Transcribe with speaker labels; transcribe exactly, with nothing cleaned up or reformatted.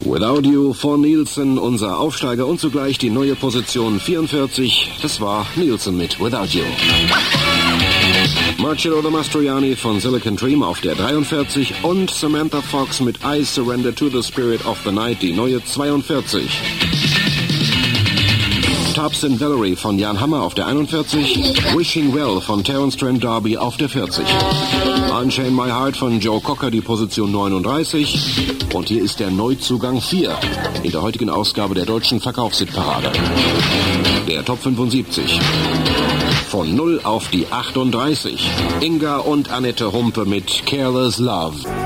Speaker 1: Without You von Nielsen, unser Aufsteiger und zugleich die neue Position vierundvierzig. Das war Nielsen mit Without You. Marcello de Mastroianni von Silicon Dream auf der dreiundvierzig und Samantha Fox mit I Surrender to the Spirit of the Night, die neue zweiundvierzig. Tubbs and Valerie von Jan Hammer auf der einundvierzig, Wishing Well von Terence Trent D'Arby auf der vierzig. Unchain My Heart von Joe Cocker, die Position neununddreißig. Und hier ist der Neuzugang vier in der heutigen Ausgabe der deutschen Verkaufshitparade. Der Top fünfundsiebzig. Von null auf die achtunddreißig. Inga und Annette Humpe mit Careless Love.